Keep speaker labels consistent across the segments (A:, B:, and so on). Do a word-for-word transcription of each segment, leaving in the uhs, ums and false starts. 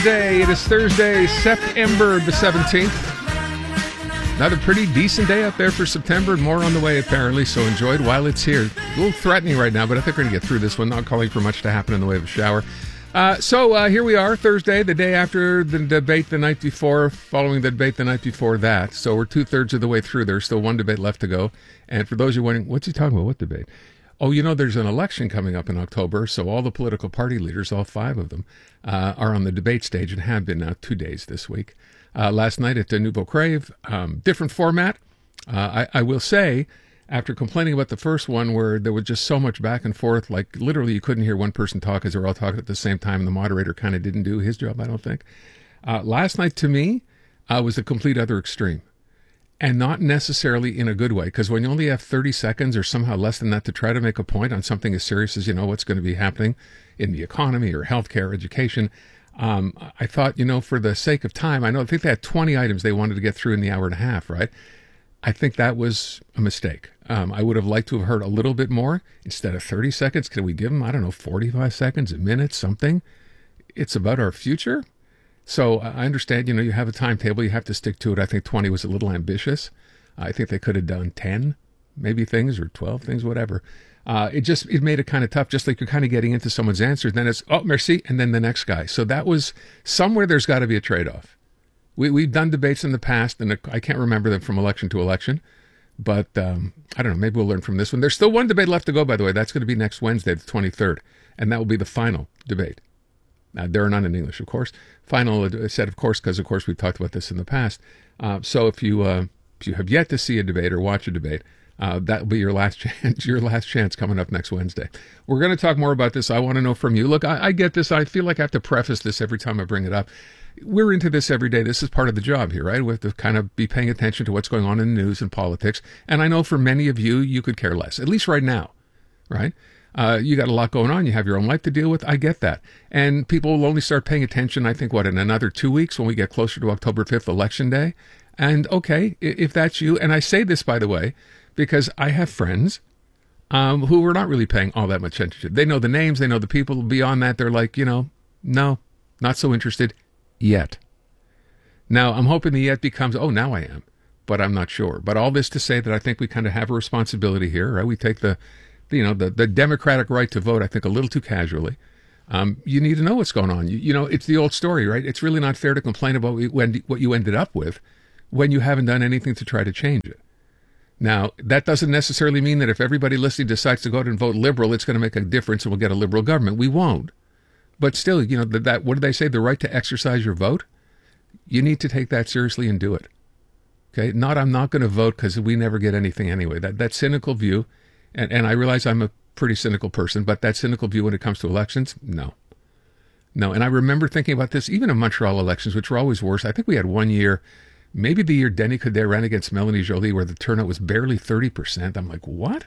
A: Day. It is Thursday, September the seventeenth. Another pretty decent day out there for September, and more on the way apparently, so enjoy it while it's here. A little threatening right now, but I think we're going to get through this one. Not calling for much to happen in the way of a shower. Uh, so uh, here we are, Thursday, the day after the debate the night before, following the debate the night before that. So we're two-thirds of the way through. There's still one debate left to go. And for those of you wondering, what's he talking about? What debate? Oh, you know, there's an election coming up in October, so all the political party leaders, all five of them, uh, are on the debate stage and have been now two days this week. Uh, last night at the Nouveau Crave, um, different format. Uh, I, I will say, after complaining about the first one where there was just so much back and forth, like literally you couldn't hear one person talk as they were all talking at the same time, and the moderator kind of didn't do his job, I don't think. Uh, last night, to me, uh, was the complete other extreme. And not necessarily in a good way, because when you only have thirty seconds or somehow less than that to try to make a point on something as serious as, you know, what's going to be happening in the economy or healthcare, education, um, I thought, you know, for the sake of time, I know I think they had twenty items they wanted to get through in the hour and a half, right? I think that was a mistake. Um, I would have liked to have heard a little bit more. Instead of thirty seconds, can we give them, I don't know, forty-five seconds, a minute, something? It's about our future. So I understand, you know, you have a timetable, you have to stick to it. I think twenty was a little ambitious. I think they could have done ten, maybe things, or twelve things, whatever. Uh, it just, it made it kind of tough, just like you're kind of getting into someone's answers. Then it's, oh, merci, and then the next guy. So that was, somewhere there's got to be a trade-off. We, we've done debates in the past, and I can't remember them from election to election. But um, I don't know, maybe we'll learn from this one. There's still one debate left to go, by the way. That's going to be next Wednesday, the twenty-third. And that will be the final debate. Uh, there are none in English, of course. Final uh, said, of course, because, of course, we've talked about this in the past. Uh, so if you uh, if you have yet to see a debate or watch a debate, uh, that will be your last chance, your last chance coming up next Wednesday. We're going to talk more about this. I want to know from you. Look, I, I get this. I feel like I have to preface this every time I bring it up. We're into this every day. This is part of the job here, right? We have to kind of be paying attention to what's going on in the news and politics. And I know for many of you, you could care less, at least right now, right? Uh, you got a lot going on. You have your own life to deal with. I get that. And people will only start paying attention, I think, what, in another two weeks when we get closer to October fifth, Election Day. And okay, if that's you, and I say this, by the way, because I have friends um, who are not really paying all that much attention. They know the names. They know the people. Beyond that, they're like, you know, no, not so interested yet. Now, I'm hoping the yet becomes, oh, now I am. But I'm not sure. But all this to say that I think we kind of have a responsibility here, right? We take the you know, the, the democratic right to vote, I think, a little too casually. Um, you need to know what's going on. You, you know, it's the old story, right? It's really not fair to complain about when, what you ended up with when you haven't done anything to try to change it. Now, that doesn't necessarily mean that if everybody listening decides to go out and vote liberal, it's going to make a difference and we'll get a liberal government. We won't. But still, you know, that, that what do they say? The right to exercise your vote? You need to take that seriously and do it. Okay? Not, I'm not going to vote because we never get anything anyway. That, that cynical view. And, and I realize I'm a pretty cynical person, but that cynical view when it comes to elections, no. No, and I remember thinking about this, even in Montreal elections, which were always worse. I think we had one year, maybe the year Denis Coderre ran against Melanie Joly, where the turnout was barely thirty percent. I'm like, what?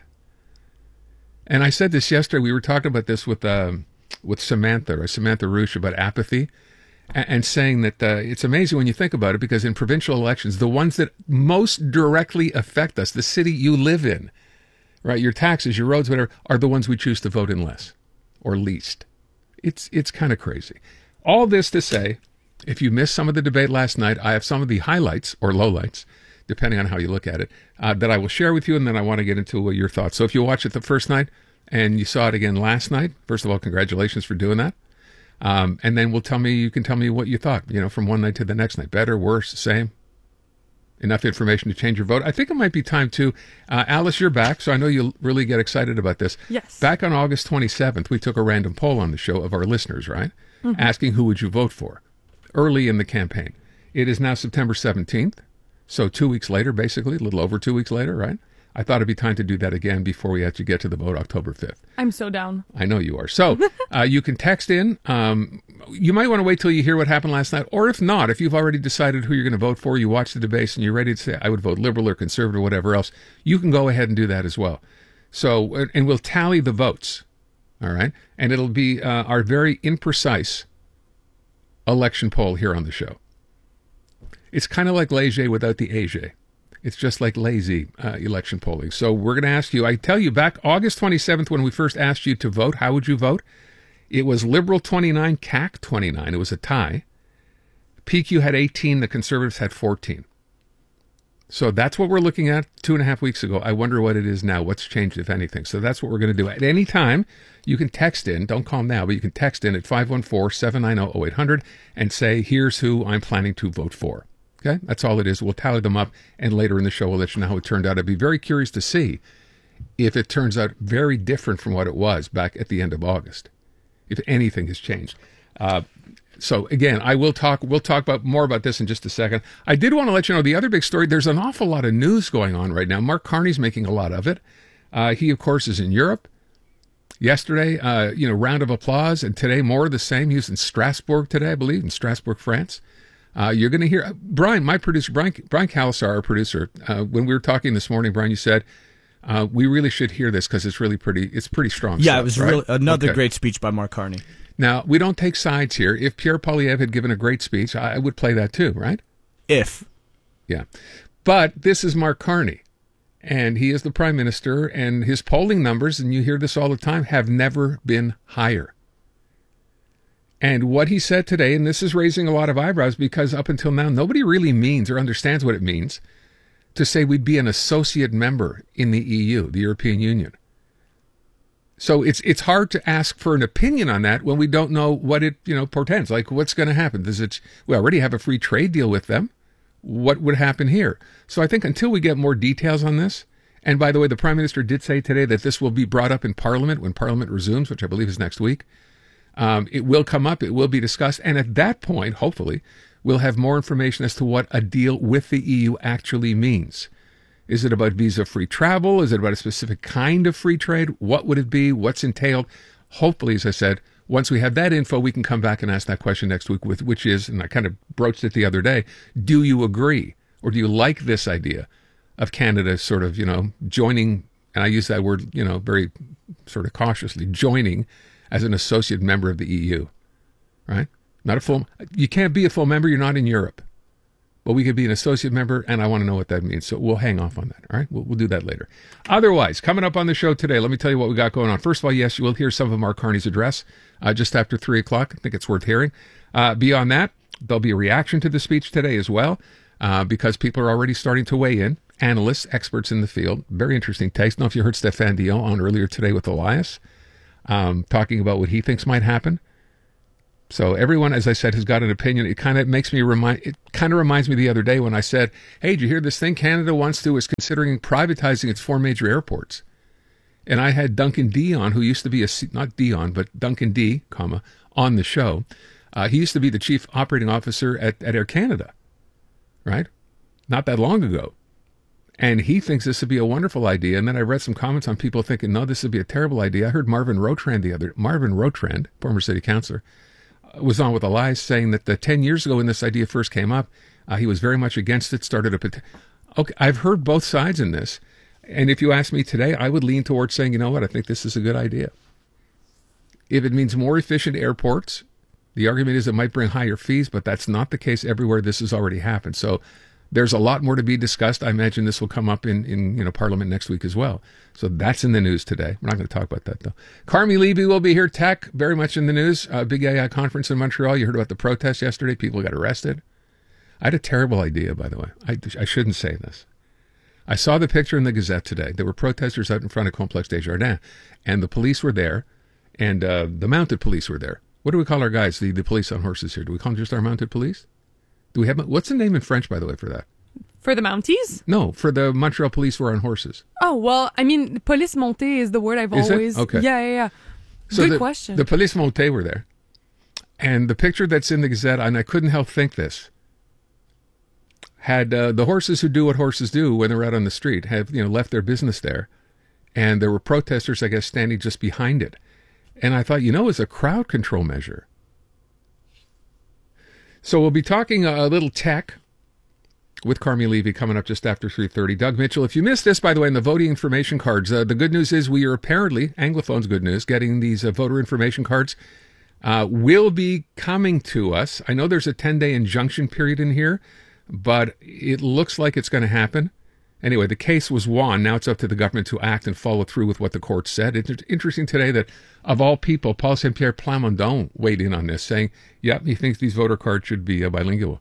A: And I said this yesterday. We were talking about this with um, with Samantha, or Samantha Rouche, about apathy, and, and saying that uh, it's amazing when you think about it, because in provincial elections, the ones that most directly affect us, the city you live in, right, your taxes, your roads, whatever, are the ones we choose to vote in less or least. It's it's kind of crazy. All this to say, if you missed some of the debate last night, I have some of the highlights or lowlights, depending on how you look at it, uh, that I will share with you, and then I want to get into uh, your thoughts. So if you watched it the first night and you saw it again last night, first of all, congratulations for doing that. Um, and then we'll tell me, you can tell me what you thought, you know, from one night to the next night. Better, worse, same? Enough information to change your vote. I think it might be time to, uh, Alice, you're back, so I know you'll really get excited about this.
B: Yes.
A: Back on August twenty-seventh, we took a random poll on the show of our listeners, right? Mm-hmm. Asking who would you vote for early in the campaign. It is now September seventeenth, so two weeks later, basically, a little over two weeks later, right? I thought it'd be time to do that again before we actually get to the vote October fifth.
B: I'm so down.
A: I know you are. So uh, you can text in. Um, you might want to wait till you hear what happened last night. Or if not, if you've already decided who you're going to vote for, you watch the debates and you're ready to say, I would vote liberal or conservative or whatever else, you can go ahead and do that as well. So, and we'll tally the votes. All right. And it'll be uh, our very imprecise election poll here on the show. It's kind of like Léger without the A J. It's just like lazy uh, election polling. So we're going to ask you, I tell you, back August twenty-seventh, when we first asked you to vote, how would you vote? It was Liberal twenty-nine, C A C twenty-nine. It was a tie. P Q had eighteen, the Conservatives had fourteen. So that's what we're looking at two and a half weeks ago. I wonder what it is now. What's changed, if anything? So that's what we're going to do. At any time, you can text in. Don't call now, but you can text in at five one four, seven nine zero, zero eight hundred and say, here's who I'm planning to vote for. Okay? That's all it is. We'll tally them up, and later in the show, we'll let you know how it turned out. I'd be very curious to see if it turns out very different from what it was back at the end of August, if anything has changed. Uh, So again, I will talk, we'll talk about more about this in just a second. I did want to let you know the other big story. There's an awful lot of news going on right now. Mark Carney's making a lot of it. Uh, he, of course, is in Europe. Yesterday, uh, you know, round of applause. And today, more of the same. He was in Strasbourg today, I believe, in Strasbourg, France. Uh, you're going to hear, uh, Brian, my producer, Brian, Brian Calasar, our producer, uh, when we were talking this morning, Brian, you said, uh, we really should hear this because it's really pretty, it's pretty strong.
B: Yeah,
A: stuff,
B: it was
A: right?
B: really another
A: Okay.
B: great speech by Mark Carney.
A: Now, we don't take sides here. If Pierre Poilievre had given a great speech, I would play that too, right?
B: If.
A: Yeah. But this is Mark Carney, and he is the prime minister, and his polling numbers, and you hear this all the time, have never been higher. And what he said today, and this is raising a lot of eyebrows because up until now, nobody really means or understands what it means to say we'd be an associate member in the E U, the European Union. So it's it's hard to ask for an opinion on that when we don't know what it, you know, portends. Like, what's going to happen? Does it? We already have a free trade deal with them. What would happen here? So I think until we get more details on this, and by the way, the Prime Minister did say today that this will be brought up in Parliament when Parliament resumes, which I believe is next week. Um, it will come up. It will be discussed. And at that point, hopefully, we'll have more information as to what a deal with the E U actually means. Is it about visa-free travel? Is it about a specific kind of free trade? What would it be? What's entailed? Hopefully, as I said, once we have that info, we can come back and ask that question next week, with which is, and I kind of broached it the other day, do you agree? Or do you like this idea of Canada sort of, you know, joining, and I use that word, you know, very sort of cautiously, joining as an associate member of the E U, right? Not a full, you can't be a full member, you're not in Europe. But we could be an associate member, and I want to know what that means. So we'll hang off on that, all right? We'll, we'll do that later. Otherwise, coming up on the show today, let me tell you what we got going on. First of all, yes, you will hear some of Mark Carney's address uh, just after three o'clock. I think it's worth hearing. Uh, beyond that, there'll be a reaction to the speech today as well, uh, because people are already starting to weigh in. Analysts, experts in the field, very interesting takes. I don't know if you heard Stéphane Dion on earlier today with Elias, um, talking about what he thinks might happen. So everyone, as I said, has got an opinion. It kind of makes me remind, it kind of reminds me the other day when I said, hey, did you hear this thing Canada wants to, is considering privatizing its four major airports. And I had Duncan D on, who used to be a, not Dion, but Duncan D, comma, on the show. Uh, he used to be the chief operating officer at, at Air Canada, right? Not that long ago. And he thinks this would be a wonderful idea. And then I read some comments on people thinking, no, this would be a terrible idea. I heard Marvin Rotrand the other, Marvin Rotrand, former city councillor, was on with Elias saying that the ten years ago when this idea first came up, uh, he was very much against it, started a pet- Okay, I've heard both sides in this. And if you ask me today, I would lean towards saying, you know what, I think this is a good idea. If it means more efficient airports, the argument is it might bring higher fees, but that's not the case everywhere. This has already happened. So there's a lot more to be discussed. I imagine this will come up in, in you know Parliament next week as well. So that's in the news today. We're not going to talk about that, though. Carmi Levy will be here. Tech, very much in the news. Uh, big A I conference in Montreal. You heard about the protest yesterday. People got arrested. I had a terrible idea, by the way. I, I shouldn't say this. I saw the picture in the Gazette today. There were protesters out in front of Complexe Desjardins, and the police were there, and uh, the mounted police were there. What do we call our guys, the, the police on horses here? Do we call them just our mounted police? Do we have, what's the name in French, by the way, for that?
C: For the Mounties?
A: No, for the Montreal police who are on horses.
C: Oh, well, I mean, police montée is the word I've
A: is
C: always...
A: It? Okay.
C: Yeah, yeah, yeah.
A: So
C: Good
A: the,
C: question.
A: The police montée were there. And the picture that's in the Gazette, and I couldn't help think this, had uh, the horses who do what horses do when they're out on the street, have, you know, left their business there. And there were protesters, I guess, standing just behind it. And I thought, you know, it's a crowd control measure. So we'll be talking a, a little tech with Carmi Levy coming up just after three thirty. Doug Mitchell, if you missed this, by the way, in the voting information cards, uh, the good news is we are apparently, Anglophone's good news, getting these uh, voter information cards uh, will be coming to us. I know there's a ten-day injunction period in here, but it looks like it's going to happen. Anyway, the case was won. Now it's up to the government to act and follow through with what the court said. It's interesting today that, of all people, Paul Saint-Pierre Plamondon weighed in on this, saying, yep, he thinks these voter cards should be uh, bilingual.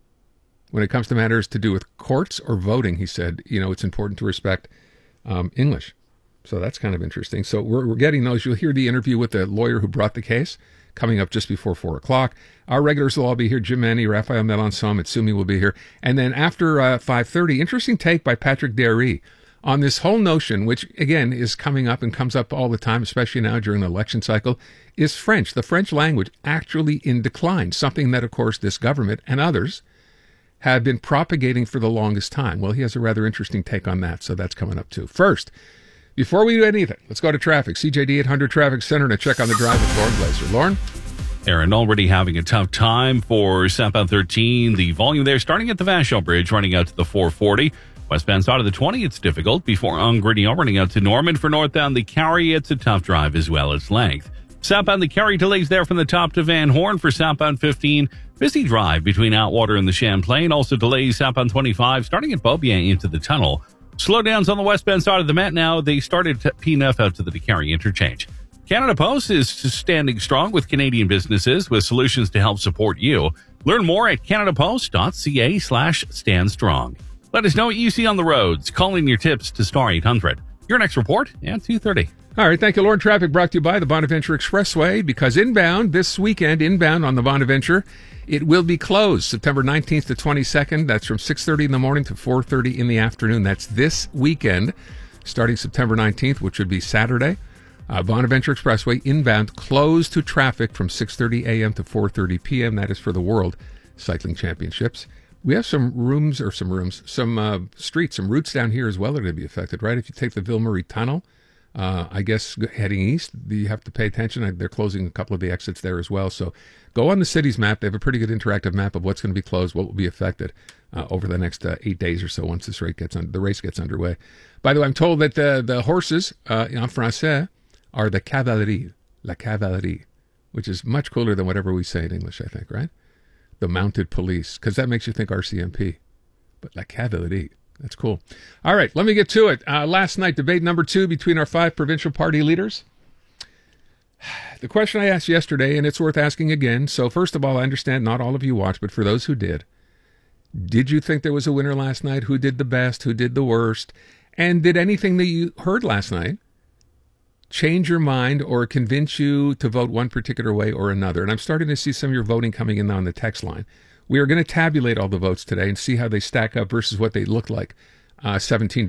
A: When it comes to matters to do with courts or voting, he said, you know, it's important to respect um, English. So that's kind of interesting. So we're, we're getting those. You'll hear the interview with the lawyer who brought the case coming up just before four o'clock. Our regulars will all be here. Jim Manny, Raphael Melanson, Mitsumi will be here. And then after uh, five thirty, interesting take by Patrick Derry on this whole notion, which, again, is coming up and comes up all the time, especially now during the election cycle, is French. The French language actually in decline, something that, of course, this government and others have been propagating for the longest time. Well, he has a rather interesting take on that, so that's coming up too. First, before we do anything, let's go to traffic. C J D eight hundred Traffic Center to check on the drive with Lauren Blazer. Lauren?
B: Aaron, already having a tough time for southbound thirteen. The volume there starting at the Vachon Bridge, running out to the four forty. Westbound side of the twenty, it's difficult. Before Grignon, running out to Norman. For northbound the Carry, it's a tough drive as well as length. Southbound the Carry, delays there from the top to Van Horn. For southbound fifteen, busy drive between Outwater and the Champlain. Also delays southbound twenty-five, starting at Beaubien into the tunnel. Slowdowns on the westbound side of the Met now. They started at P N F out to the Carry interchange. Canada Post is standing strong with Canadian businesses with solutions to help support you. Learn more at canadapost.ca slash stand strong. Let us know what you see on the roads. Call in your tips to star eight hundred. Your next report at two thirty.
A: All right, thank you, Lauren. Traffic brought to you by the Bonaventure Expressway, because inbound this weekend, inbound on the Bonaventure, it will be closed September nineteenth to twenty-second. That's from six thirty in the morning to four thirty in the afternoon. That's this weekend, starting September nineteenth, which would be Saturday. Uh, Bonaventure Expressway inbound closed to traffic from six thirty a.m. to four thirty p.m. That is for the World Cycling Championships. We have some rooms, or some rooms, some uh, streets, some routes down here as well that are going to be affected, right? If you take the Ville Marie Tunnel, uh, I guess heading east, you have to pay attention. They're closing a couple of the exits there as well. So go on the city's map. They have a pretty good interactive map of what's going to be closed, what will be affected uh, over the next uh, eight days or so once this race gets un- the race gets underway. By the way, I'm told that the, the horses uh, en français are the cavalerie, la cavalerie, which is much cooler than whatever we say in English, I think, right? The mounted police, because that makes you think R C M P. But la cavalerie, that's cool. All right, let me get to it. Uh, last night, debate number two between our five provincial party leaders. The question I asked yesterday, and it's worth asking again. So first of all, I understand not all of you watched, but for those who did, did you think there was a winner last night? Who did the best? Who did the worst? And did anything that you heard last night change your mind or convince you to vote one particular way or another? And I'm starting to see some of your voting coming in on the text line. We are going to tabulate all the votes today and see how they stack up versus what they look like uh, seventeen